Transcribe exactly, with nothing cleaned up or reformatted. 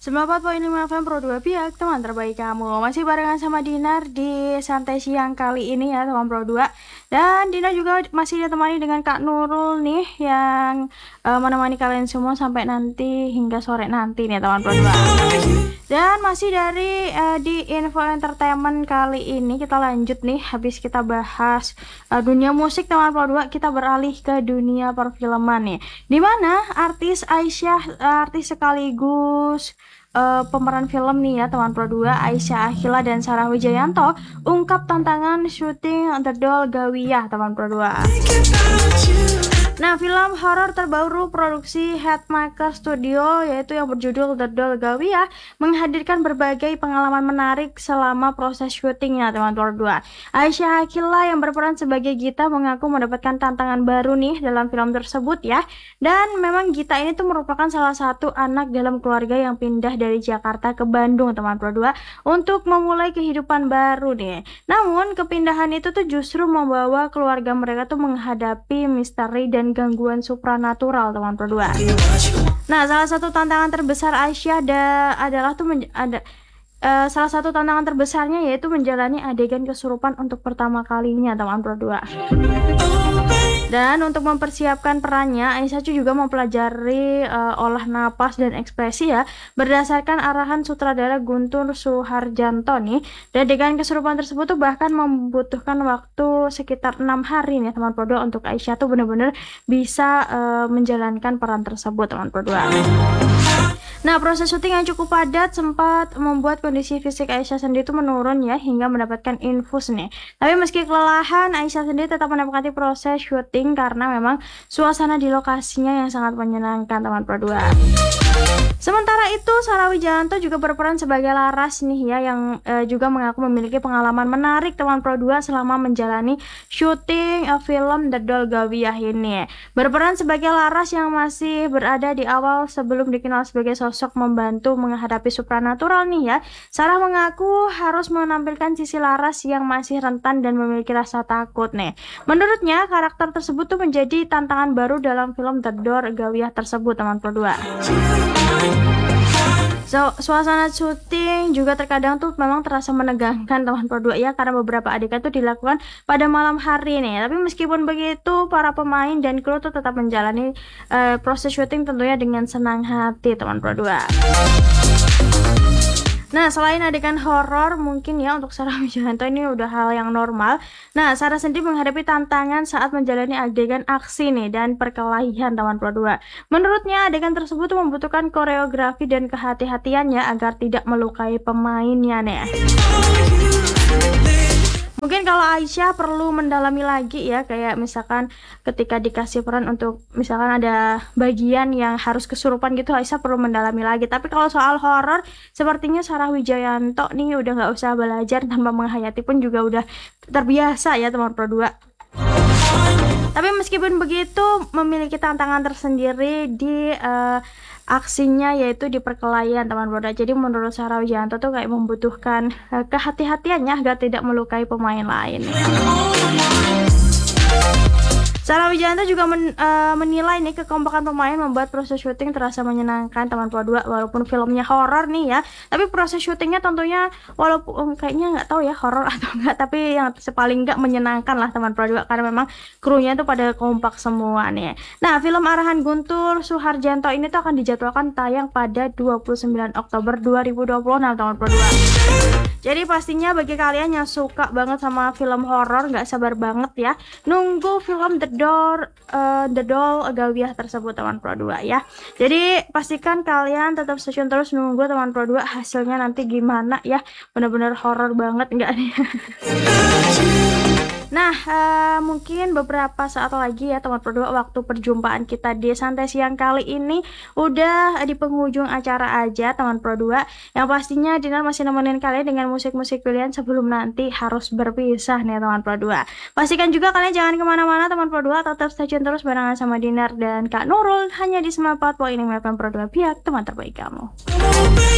sembilan puluh empat koma lima F M Pro dua Biak, teman terbaik kamu. Masih barengan sama Dinar di santai siang kali ini ya teman Pro dua. Dan Dinar juga masih ditemani dengan Kak Nurul nih yang uh, menemani kalian semua sampai nanti hingga sore nanti nih teman Pro dua. Dan masih dari uh, di info entertainment kali ini kita lanjut nih, habis kita bahas uh, dunia musik teman Pro dua, kita beralih ke dunia perfilman nih. Dimana artis Aisyah, uh, artis sekaligus Uh, pemeran film nih ya teman Pro dua, Aisyah Akhila dan Sarah Wijayanto ungkap tantangan syuting The Doll Gawiyah teman Pro dua. Nah, film horor terbaru produksi Headmaker Studio yaitu yang berjudul The Doll Gawiyah menghadirkan berbagai pengalaman menarik selama proses syutingnya teman Pro dua. Aisyah Akhila yang berperan sebagai Gita mengaku mendapatkan tantangan baru nih dalam film tersebut ya. Dan memang Gita ini tuh merupakan salah satu anak dalam keluarga yang pindah dari Jakarta ke Bandung teman Pro dua untuk memulai kehidupan baru nih. Namun kepindahan itu tuh justru membawa keluarga mereka tuh menghadapi misteri dan gangguan supranatural teman Pro dua. Nah, salah satu tantangan terbesar Aisyah da, adalah tuh ada uh, salah satu tantangan terbesarnya yaitu menjalani adegan kesurupan untuk pertama kalinya teman Pro dua. Dan untuk mempersiapkan perannya, Aisyah juga mempelajari uh, olah napas dan ekspresi ya, berdasarkan arahan sutradara Guntur Suharjanto nih. Dan dengan kesurupan tersebut tuh bahkan membutuhkan waktu sekitar enam hari nih teman Pro dua untuk Aisyah tuh benar-benar bisa uh, menjalankan peran tersebut teman Pro dua. Nah, proses syuting yang cukup padat sempat membuat kondisi fisik Aisyah sendiri itu menurun ya, hingga mendapatkan infus nih. Tapi meski kelelahan, Aisyah sendiri tetap menikmati proses syuting karena memang suasana di lokasinya yang sangat menyenangkan teman Pro dua. Sementara itu, Sarah Wijayanto juga berperan sebagai Laras nih ya, yang e, juga mengaku memiliki pengalaman menarik teman Pro dua selama menjalani syuting e, film The Doll Gawiyah ini. Berperan sebagai Laras yang masih berada di awal sebelum dikenal sebagai sosok membantu menghadapi supranatural nih ya, Sarah mengaku harus menampilkan sisi Laras yang masih rentan dan memiliki rasa takut nih. Menurutnya, karakter tersebut tuh menjadi tantangan baru dalam film The Doll Gawiyah tersebut teman Pro dua. So, suasana syuting juga terkadang tuh memang terasa menegangkan teman Pro dua ya, karena beberapa adegan tuh dilakukan pada malam hari nih. Tapi meskipun begitu, para pemain dan kru tuh tetap menjalani uh, proses syuting tentunya dengan senang hati teman Pro dua. Nah, selain adegan horor, mungkin ya untuk Sarah Wijayanto ini udah hal yang normal. Nah, Sarah sendiri menghadapi tantangan saat menjalani adegan aksi nih dan perkelahian teman Pro dua. Menurutnya, adegan tersebut membutuhkan koreografi dan kehati-hatiannya agar tidak melukai pemainnya nih. Mungkin kalau Aisyah perlu mendalami lagi ya, kayak misalkan ketika dikasih peran untuk misalkan ada bagian yang harus kesurupan gitu, Aisyah perlu mendalami lagi. Tapi kalau soal horor, sepertinya Sarah Wijayanto nih udah nggak usah belajar, tanpa menghayati pun juga udah terbiasa ya teman Pro dua. Tapi meskipun begitu, memiliki tantangan tersendiri di uh, aksinya yaitu di perkelahian teman Pro dua. Jadi menurut Sarah Wijayanto tuh kayak membutuhkan uh, kehati-hatiannya agar tidak melukai pemain lain. Sarah Wijayanto juga men, uh, menilai nih kekompakan pemain membuat proses syuting terasa menyenangkan teman Pro dua, walaupun filmnya horor nih ya. Tapi proses syutingnya tentunya walaupun um, kayaknya nggak tahu ya horor atau enggak, tapi yang paling nggak menyenangkan lah teman Pro dua, karena memang krunya tuh pada kompak semua nih. Nah, film arahan Guntur Suharjanto ini tuh akan dijadwalkan tayang pada dua puluh sembilan Oktober dua ribu dua puluh enam teman Pro dua. Jadi pastinya bagi kalian yang suka banget sama film horor, nggak sabar banget ya nunggu film The Doll uh, The Doll Gawiyah tersebut teman Pro dua ya. Jadi pastikan kalian tetap stay tune terus nunggu teman Pro dua hasilnya nanti gimana ya. Bener-bener horor banget nggak nih? Nah, uh, mungkin beberapa saat lagi ya teman Pro dua, waktu perjumpaan kita di santai siang kali ini udah di penghujung acara aja teman Pro dua. Yang pastinya Dinar masih nemenin kalian dengan musik-musik pilihan sebelum nanti harus berpisah nih teman Pro dua. Pastikan juga kalian jangan kemana-mana teman Pro dua, tetap stay tune terus barengan sama Dinar dan Kak Nurul hanya di sembilan puluh empat koma lima F M Pro dua Biak, teman terbaik kamu.